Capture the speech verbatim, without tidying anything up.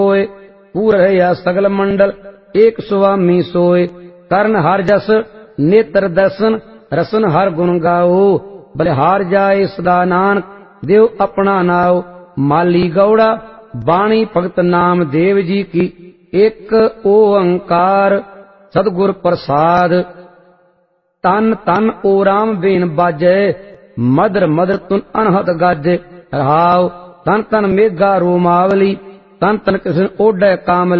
होए, पूर रहिया सगल मंडल, एक स्वामी सोए। कर्ण हर जस नेत्र दर्शन, रसन हर गुण गाओ। बलिहार जाए सदा नानक, देव अपना नाओ। माली गौड़ा बाणी भगत नाम देव जी की, एक ओंकार सतगुर प्रसाद। तन तन ओ राम बेन बाजै, मदर मदर तुन अनहत गाजे। रहाओ तन तन मेघा रोमावली, तन तन कृष्ण ओढ़ै कामली।